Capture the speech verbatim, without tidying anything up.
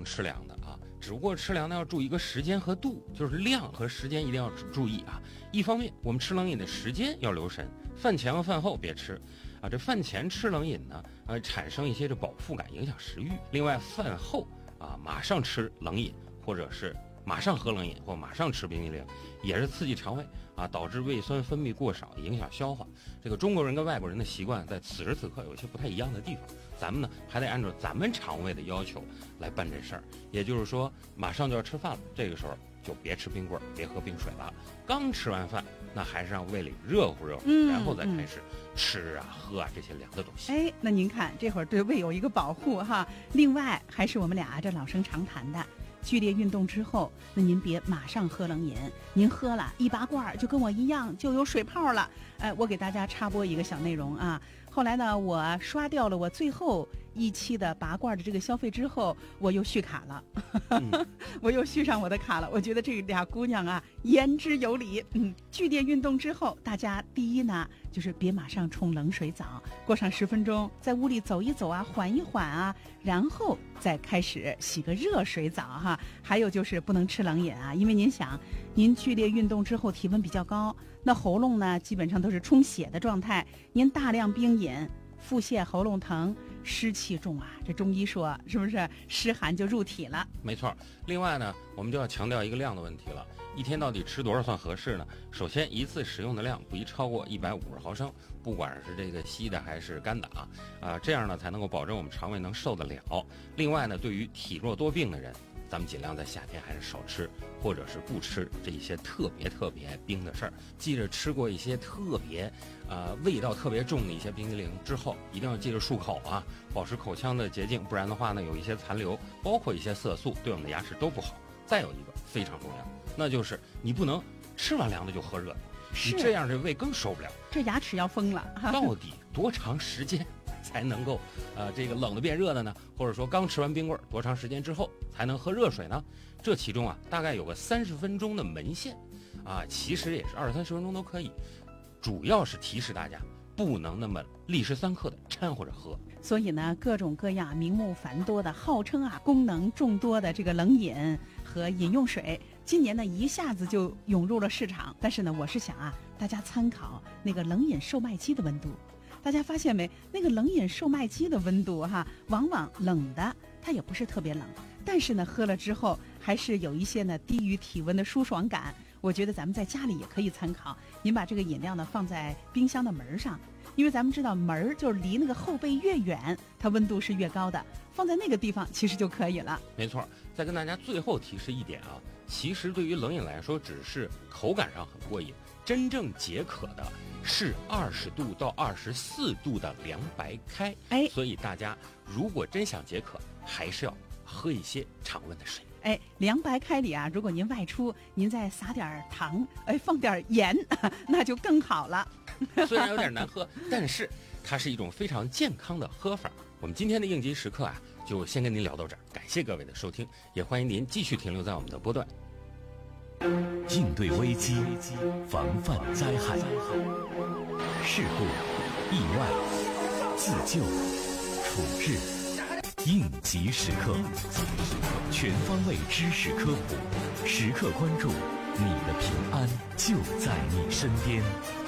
能吃凉的啊，只不过吃凉的要注意一个时间和度，就是量和时间一定要注意啊。一方面，我们吃冷饮的时间要留神，饭前和饭后别吃啊。这饭前吃冷饮呢，呃，产生一些这饱腹感，影响食欲。另外，饭后啊，马上吃冷饮，或者是马上喝冷饮或马上吃冰激凌，也是刺激肠胃啊，导致胃酸分泌过少，影响消化。这个中国人跟外国人的习惯在此时此刻有一些不太一样的地方，咱们呢还得按照咱们肠胃的要求来办这事儿。也就是说，马上就要吃饭了，这个时候就别吃冰棍，别喝冰水了。刚吃完饭，那还是让胃里热乎热乎， 嗯、 然后再开始吃啊、喝啊这些凉的东西。 哎，那您看这会儿对胃有一个保护哈。另外，还是我们俩这老生常谈的。剧烈运动之后，那您别马上喝冷饮，您喝了一拔罐就跟我一样就有水泡了。哎，我给大家插播一个小内容啊。后来呢，我刷掉了我最后一期的拔罐的这个消费之后，我又续卡了，嗯、我又续上我的卡了。我觉得这俩姑娘啊，言之有理。嗯，剧烈运动之后，大家第一呢，就是别马上冲冷水澡，过上十分钟，在屋里走一走啊，缓一缓啊，然后再开始洗个热水澡哈。还有就是不能吃冷饮啊，因为您想，您剧烈运动之后体温比较高，那喉咙呢基本上都是充血的状态，您大量冰饮，腹泻、喉咙疼、湿气重啊，这中医说是不是湿寒就入体了？ 没错。另外呢，我们就要强调一个量的问题了。一天到底吃多少算合适呢？首先，一次使用的量不宜超过一百五十毫升，不管是这个稀的还是干的啊，啊，这样呢才能够保证我们肠胃能受得了。另外呢，对于体弱多病的人，咱们尽量在夏天还是少吃，或者是不吃这一些特别特别冰的事儿。记着吃过一些特别，呃，味道特别重的一些冰激凌之后，一定要记着漱口啊，保持口腔的洁净，不然的话呢，有一些残留，包括一些色素，对我们的牙齿都不好。再有一个非常重要，那就是你不能吃完凉的就喝热的，你这样这胃更受不了， 这牙齿要疯了。 到底多长时间才能够呃这个冷的变热的呢？或者说刚吃完冰棍多长时间之后才能喝热水呢？这其中啊大概有个三十分钟的门线啊，其实也是二三十分钟都可以，主要是提示大家不能那么立时三刻的掺和着喝。 所以呢，各种各样名目繁多的，号称啊功能众多的这个冷饮和饮用水，今年呢一下子就涌入了市场。但是呢，我是想啊，大家参考那个冷饮售卖机的温度。大家发现没？那个冷饮售卖机的温度哈，往往冷的它也不是特别冷，但是呢，喝了之后还是有一些呢低于体温的舒爽感。我觉得咱们在家里也可以参考，您把这个饮料呢放在冰箱的门上，因为咱们知道门儿就是离那个后背越远，它温度是越高的，放在那个地方其实就可以了。 没错。再跟大家最后提示一点啊，其实对于冷饮来说，只是口感上很过瘾，真正解渴的是二十度到二十四度的凉白开。 哎， 所以大家如果真想解渴，还是要喝一些常温的水。 哎，凉白开里啊，如果您外出，您再撒点糖，哎，放点盐，那就更好了。 虽然有点难喝，但是它是一种非常健康的喝法。我们今天的应急时刻啊，就先跟您聊到这儿，感谢各位的收听，也欢迎您继续停留在我们的波段。 应对危机，防范灾害，事故、意外、自救、处置，应急时刻，全方位知识科普，时刻关注，你的平安就在你身边。